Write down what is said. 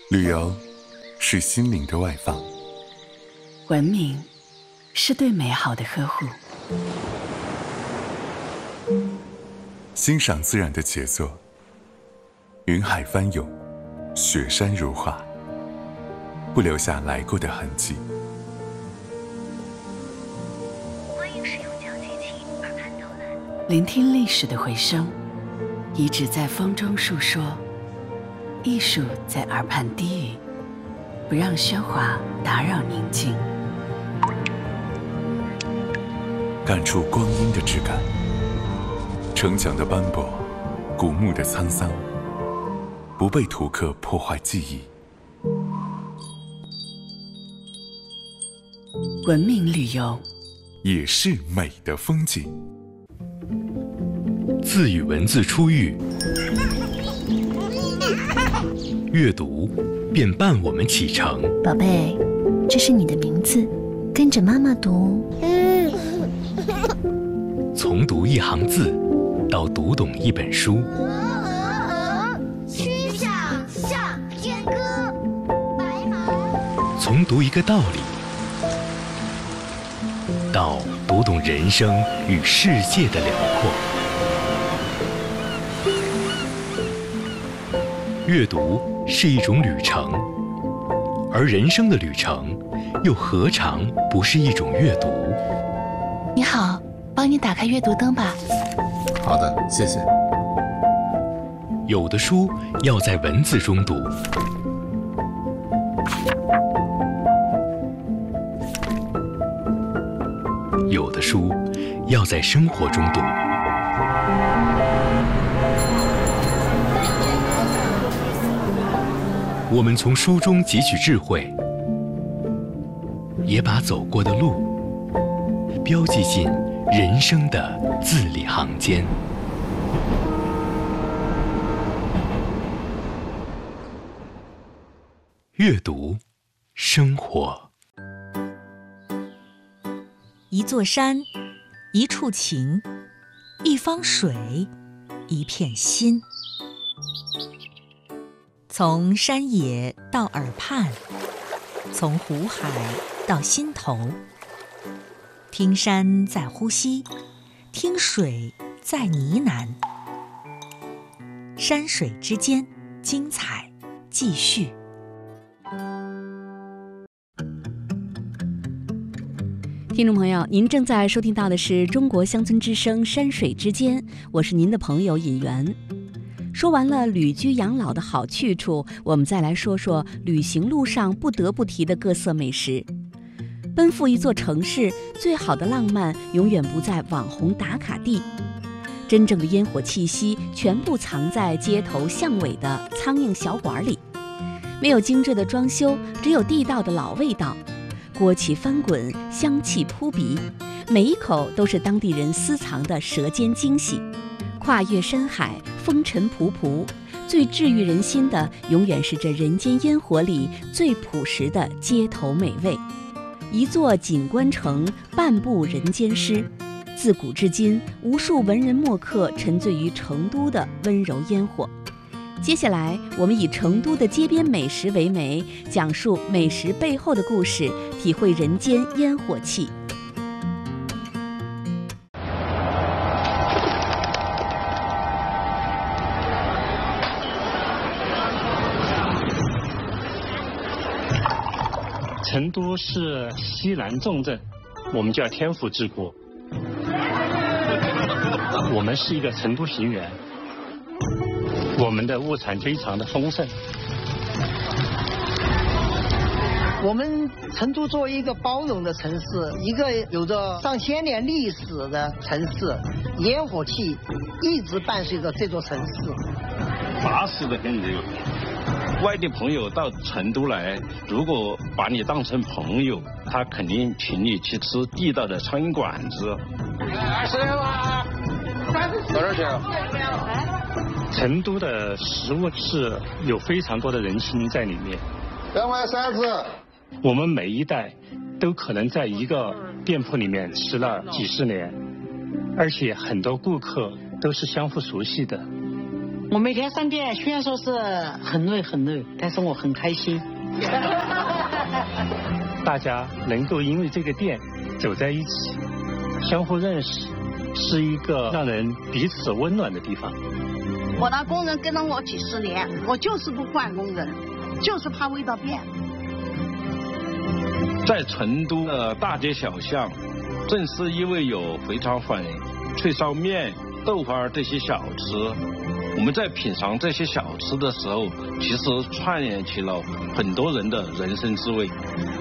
旅游是心灵的外放， 文明是对美好的呵护， 欣赏自然的杰作，云海翻涌，雪山如画，不留下来过的痕迹。 欢迎使用交际器耳畔导览， 聆听历史的回声，遗址在风中述说，艺术在耳畔低语，不让喧哗打扰宁静。 感触光阴的质感，城墙的斑驳，古墓的沧桑，不被图刻破坏记忆。 文明旅游也是美的风景。 字与文字初遇，阅读便伴我们启程。 宝贝，这是你的名字，跟着妈妈读。 从读一行字，到读懂一本书。 曲项向天歌，白马。 从读一个道理，到读懂人生与世界的辽阔。阅读是一种旅程，而人生的旅程，又何尝不是一种阅读？ 你好，帮你打开阅读灯吧。 好的，谢谢。 有的书要在文字中读，有的书要在生活中读。我们从书中汲取智慧，也把走过的路标记进人生的字里行间。阅读，生活。 一座山，一处情，一方水，一片心。从山野到耳畔，从湖海到心头。听山在呼吸，听水在呢喃。山水之间，精彩继续。 听众朋友，您正在收听到的是中国乡村之声山水之间，我是您的朋友尹媛。说完了旅居养老的好去处，我们再来说说旅行路上不得不提的各色美食。奔赴一座城市，最好的浪漫永远不在网红打卡地，真正的烟火气息全部藏在街头巷尾的苍蝇小馆里。没有精致的装修，只有地道的老味道，锅气翻滚，香气扑鼻，每一口都是当地人私藏的舌尖惊喜。跨越山海，风尘仆仆，最治愈人心的永远是这人间烟火里最朴实的街头美味。一座锦官城，半部人间诗。自古至今，无数文人墨客沉醉于成都的温柔烟火。接下来，我们以成都的街边美食为媒，讲述美食背后的故事，体会人间烟火气。 成都是西南重镇，我们叫天府之国。我们是一个成都平原，我们的物产非常的丰盛。 我们成都作为一个包容的城市，一个有着上千年历史的城市，烟火气一直伴随着这座城市。 巴适的很这个。外地朋友到成都来，如果把你当成朋友，他肯定请你去吃地道的苍蝇馆子。 多少钱？ 成都的食物是有非常多的人情在里面。 2碗3子。 我们每一代都可能在一个店铺里面吃了几十年，而且很多顾客都是相互熟悉的。 我每天上店，虽然说是很累很累，但是我很开心。 大家能够因为这个店走在一起，相互认识，是一个让人彼此温暖的地方。 我那工人跟了我几10年，我就是不换工人，就是怕味道变。 在成都的大街小巷，正是因为有肥肠粉、脆烧面、豆花这些小吃，我们在品尝这些小吃的时候，其实串联起了很多人的人生滋味。